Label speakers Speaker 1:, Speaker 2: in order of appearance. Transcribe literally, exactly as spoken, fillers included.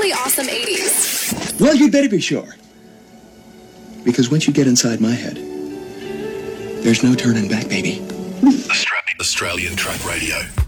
Speaker 1: really awesome eighties.
Speaker 2: Well, you'd better be sure. Because once you get inside my head, there's no turning back, baby.
Speaker 3: Australian Track Radio.